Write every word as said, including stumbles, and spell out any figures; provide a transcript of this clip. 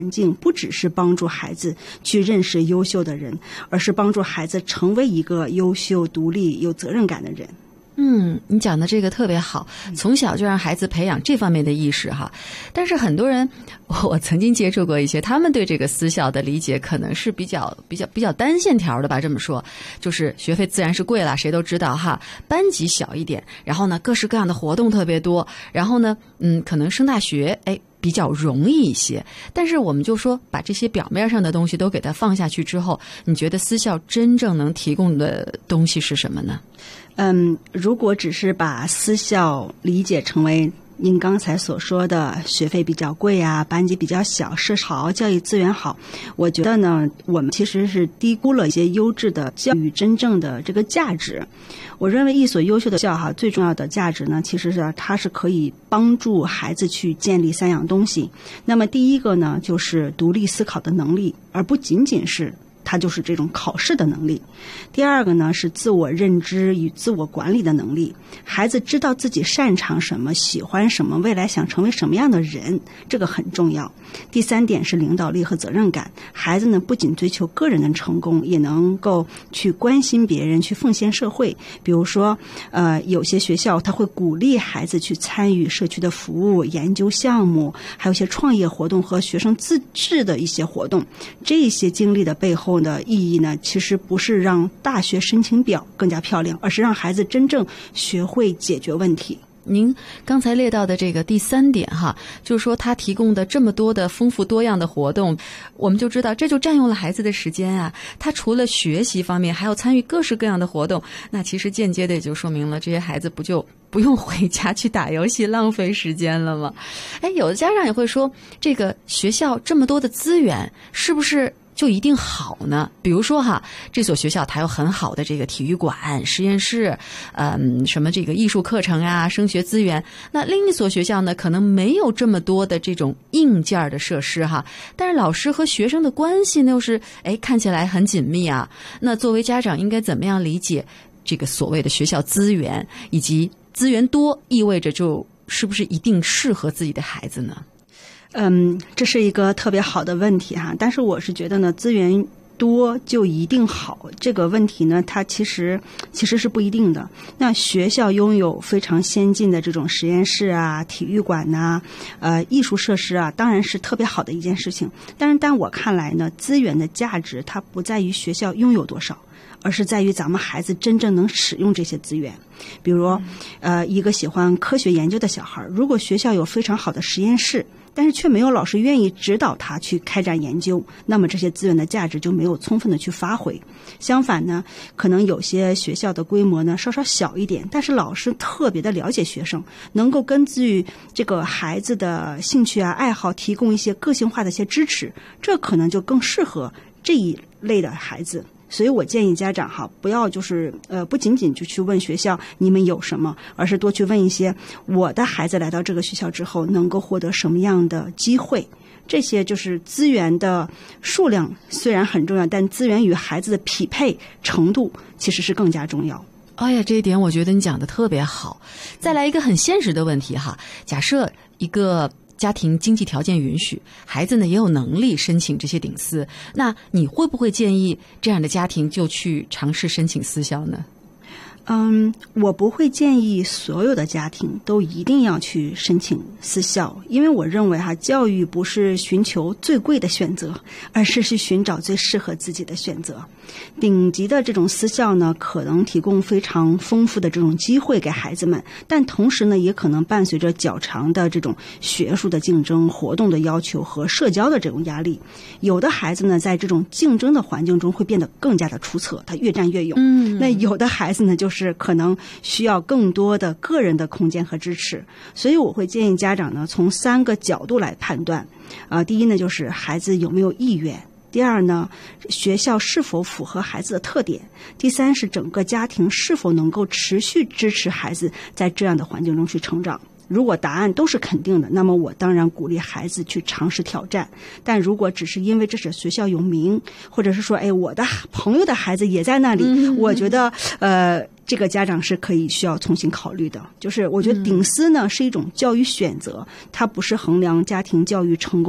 境不只是帮助孩子去认识优秀的人，而是帮助孩子成为一个优秀、独立、有责任感的人。 嗯，你讲的这个特别好，从小就让孩子培养这方面的意识哈。但是很多人，我曾经接触过一些，他们对这个私校的理解可能是比较比较比较单线条的吧。这么说，就是学费自然是贵了，谁都知道哈。班级小一点，然后呢，各式各样的活动特别多，然后呢，嗯，可能升大学，哎。比较容易一些，但是我们就说把这些表面上的东西都给它放下去之后，你觉得私校真正能提供的东西是什么呢？ 嗯，如果只是把私校理解成为您刚才所说的学费比较贵啊，班级比较小，设施好，教育资源好，我觉得呢，我们其实是低估了一些优质的教育真正的这个价值。我认为一所优秀的校哈，最重要的价值呢，其实是它是可以帮助孩子去建立三样东西。那么第一个呢，就是独立思考的能力，而不仅仅是它就是这种考试的能力。第二个呢，是自我认知与自我管理的能力，孩子知道自己擅长什么，喜欢什么，未来想成为什么样的人，这个很重要。第三点是领导力和责任感，孩子呢不仅追求个人的成功，也能够去关心别人，去奉献社会。比如说呃，有些学校他会鼓励孩子去参与社区的服务、研究项目，还有一些创业活动和学生自治的一些活动。这些经历的背后的意义呢，其实不是让大学申请表更加漂亮，而是让孩子真正学会解决问题。 您刚才列到的这个第三点哈，就是说他提供的这么多的丰富多样的活动，我们就知道这就占用了孩子的时间啊。他除了学习方面还要参与各式各样的活动，那其实间接的也就说明了这些孩子不就不用回家去打游戏浪费时间了吗？哎，有的家长也会说，这个学校这么多的资源是不是就一定好呢？比如说哈，这所学校它有很好的这个体育馆、实验室，嗯，什么这个艺术课程啊、升学资源。那另一所学校呢，可能没有这么多的这种硬件的设施哈，但是老师和学生的关系呢，又是哎看起来很紧密啊。那作为家长应该怎么样理解这个所谓的学校资源，以及资源多意味着就是不是一定适合自己的孩子呢？ 嗯，这是一个特别好的问题哈，但是我是觉得呢，资源多就一定好，这个问题呢，它其实其实是不一定的。那学校拥有非常先进的这种实验室啊、体育馆呐、呃、艺术设施啊，当然是特别好的一件事情。但是，但我看来呢，资源的价值它不在于学校拥有多少，而是在于咱们孩子真正能使用这些资源。比如，呃，一个喜欢科学研究的小孩，如果学校有非常好的实验室，但是却没有老师愿意指导他去开展研究，那么这些资源的价值就没有充分的去发挥。相反呢，可能有些学校的规模呢稍稍小一点，但是老师特别的了解学生，能够根据这个孩子的兴趣啊、爱好提供一些个性化的一些支持，这可能就更适合这一类的孩子。所以我建议家长哈，不要就是呃，不仅仅就去问学校你们有什么，而是多去问一些我的孩子来到这个学校之后能够获得什么样的机会。这些就是资源的数量虽然很重要，但资源与孩子的匹配程度其实是更加重要。 哎呀，这一点我觉得你讲的特别好。再来一个很现实的问题哈，假设一个家庭经济条件允许，孩子呢也有能力申请这些顶私，那你会不会建议这样的家庭就去尝试申请私校呢？ 嗯，我不会建议所有的家庭都一定要去申请私校，因为我认为哈，教育不是寻求最贵的选择，而是去寻找最适合自己的选择。顶级的这种私校呢，可能提供非常丰富的这种机会给孩子们，但同时呢，也可能伴随着较长的这种学术的竞争、活动的要求和社交的这种压力。有的孩子呢，在这种竞争的环境中会变得更加的出色，他越战越勇。嗯，那有的孩子呢，就是可能需要更多的个人的空间和支持。所以我会建议家长呢，从三个角度来判断。呃，第一呢，就是孩子有没有意愿。第二呢，学校是否符合孩子的特点。第三是整个家庭是否能够持续支持孩子在这样的环境中去成长。如果答案都是肯定的，那么我当然鼓励孩子去尝试挑战。但如果只是因为这是学校有名，或者是说，哎，我的朋友的孩子也在那里，嗯、我觉得，呃，这个家长是可以需要重新考虑的。就是我觉得顶私呢是一种教育选择，它不是衡量家庭教育成功